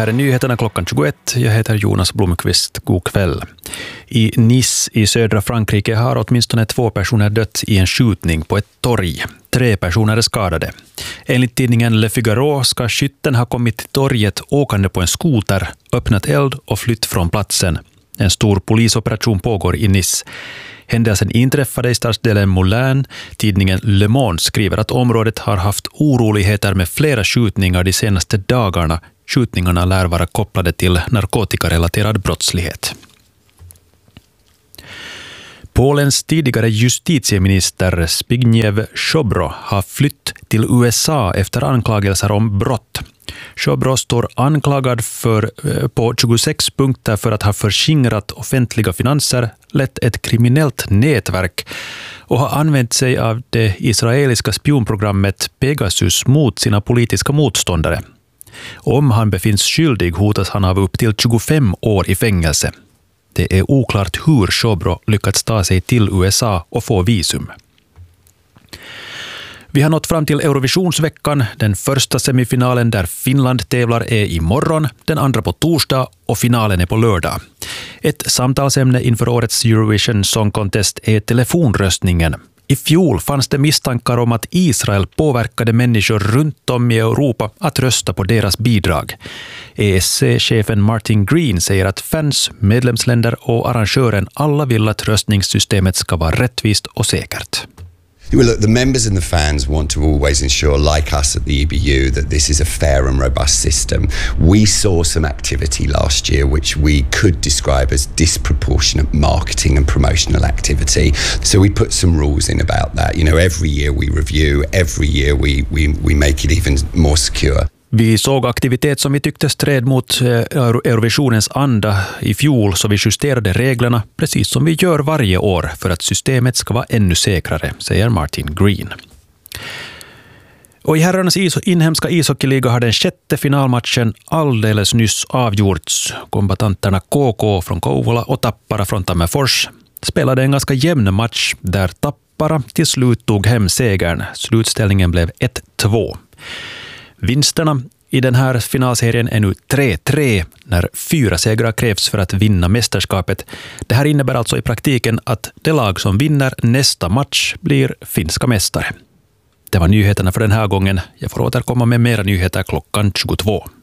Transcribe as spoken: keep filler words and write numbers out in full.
här är nyheterna klockan tjugoett. Jag heter Jonas Blomqvist. God kväll. I Nice i södra Frankrike har åtminstone två personer dött i en skjutning på ett torg. Tre personer är skadade. Enligt tidningen Le Figaro ska skytten ha kommit till torget åkande på en skoter, öppnat eld och flytt från platsen. En stor polisoperation pågår i Nice. Händelsen inträffade i stadsdelen Moulin. Tidningen Le Monde skriver att området har haft oroligheter med flera skjutningar de senaste dagarna. Skjutningarna lär vara kopplade till narkotikarelaterad brottslighet. Polens tidigare justitieminister Zbigniew Ziobro har flytt till U S A efter anklagelser om brott. Ziobro står anklagad för, på tjugosex punkter för att ha förskingrat offentliga finanser, lett ett kriminellt nätverk och har använt sig av det israeliska spionprogrammet Pegasus mot sina politiska motståndare. Om han befinns skyldig hotas han av upp till tjugofem år i fängelse. Det är oklart hur Ziobro lyckats ta sig till U S A och få visum. Vi har nått fram till Eurovisionsveckan. Den första semifinalen där Finland tävlar är imorgon, den andra på torsdag och finalen är på lördag. Ett samtalsämne inför årets Eurovision Song Contest är telefonröstningen. I fjol fanns det misstankar om att Israel påverkade människor runt om i Europa att rösta på deras bidrag. E S C-chefen Martin Green säger att fans, medlemsländer och arrangören alla vill att röstningssystemet ska vara rättvist och säkert. Well, look, the members and the fans want to always ensure, like us at the E B U, that this is a fair and robust system. We saw some activity last year which we could describe as disproportionate marketing and promotional activity. So we put some rules in about that. You know, every year we review, every year we, we, we make it even more secure. Vi såg aktivitet som vi tyckte stred mot Eurovisionens anda i fjol, så vi justerade reglerna precis som vi gör varje år för att systemet ska vara ännu säkrare, säger Martin Green. Och i herrarnas is- inhemska ishockeyliga har den sjätte finalmatchen alldeles nyss avgjorts. Kombatanterna K K från Kouvola och Tappara från Tammerfors spelade en ganska jämn match där Tappara till slut tog hem segern. Slutställningen blev ett två. Vinsterna i den här finalserien är nu tre tre när fyra segrar krävs för att vinna mästerskapet. Det här innebär alltså i praktiken att det lag som vinner nästa match blir finska mästare. Det var nyheterna för den här gången. Jag får återkomma med mera nyheter klockan tjugotvå.